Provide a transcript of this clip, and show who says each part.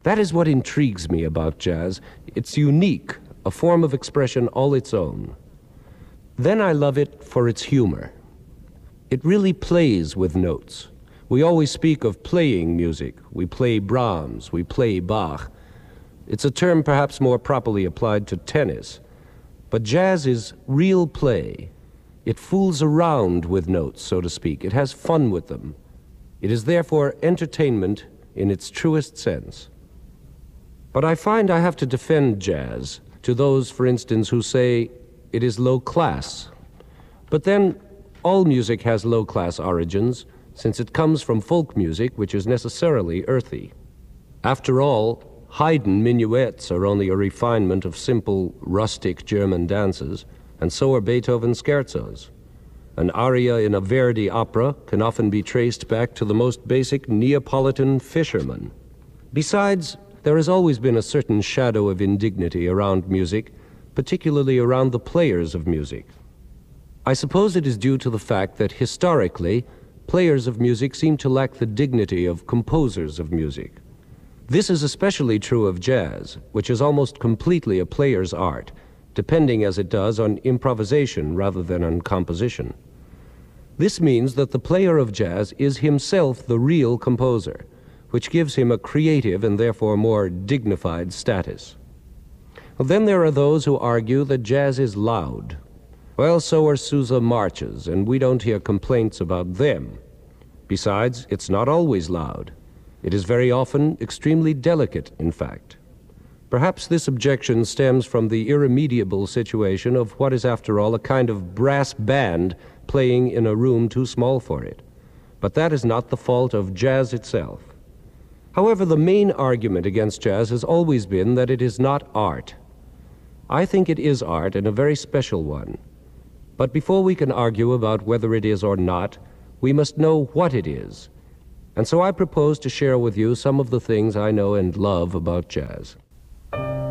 Speaker 1: That is what intrigues me about jazz. It's unique, a form of expression all its own. Then I love it for its humor. It really plays with notes. We always speak of playing music. We play Brahms, we play Bach. It's a term perhaps more properly applied to tennis. But jazz is real play. It fools around with notes, so to speak. It has fun with them. It is therefore entertainment in its truest sense. But I find I have to defend jazz to those, for instance, who say it is low class. But then all music has low class origins, since it comes from folk music, which is necessarily earthy. After all, Haydn minuets are only a refinement of simple, rustic German dances, and so are Beethoven scherzos. An aria in a Verdi opera can often be traced back to the most basic Neapolitan fisherman. Besides, there has always been a certain shadow of indignity around music, particularly around the players of music. I suppose it is due to the fact that historically, players of music seem to lack the dignity of composers of music. This is especially true of jazz, which is almost completely a player's art, depending as it does on improvisation rather than on composition. This means that the player of jazz is himself the real composer, which gives him a creative and therefore more dignified status. Then there are those who argue that jazz is loud. Well, so are Sousa marches, and we don't hear complaints about them. Besides, it's not always loud. It is very often extremely delicate, in fact. Perhaps this objection stems from the irremediable situation of what is, after all, a kind of brass band playing in a room too small for it. But that is not the fault of jazz itself. However, the main argument against jazz has always been that it is not art. I think it is art, and a very special one. But before we can argue about whether it is or not, we must know what it is. And so I propose to share with you some of the things I know and love about jazz.